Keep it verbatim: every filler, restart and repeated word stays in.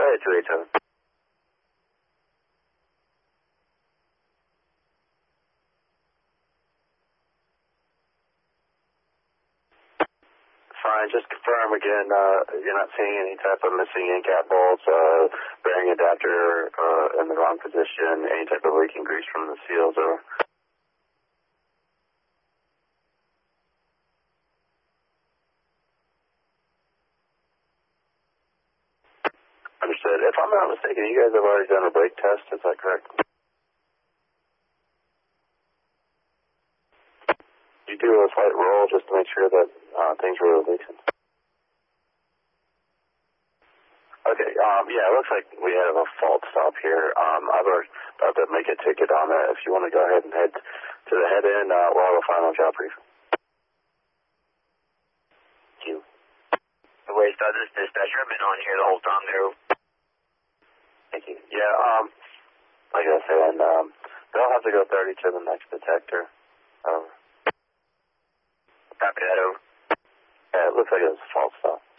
ahead, two eight seven. Fine, just confirm again, uh, you're not seeing any type of missing in-cap bolts, uh, bearing adapter uh, in the wrong position, any type of leaking grease from the seals, or... Understood. If I'm not mistaken, you guys have already done a brake test, is that correct? You do a slight roll just to make sure that uh, things were releasing. Okay, um, yeah, it looks like we have a fault stop here. Um, I'm about to make a ticket on that. If you want to go ahead and head to the head end, uh, we'll have a final job brief. Thank you. The way started this dispatcher, I've been on here the whole time there. Thank you. Yeah, um, like I said, um, they'll have to go thirty to the next detector. Over. Copy that, over. Yeah, it looks like it was a fault stop.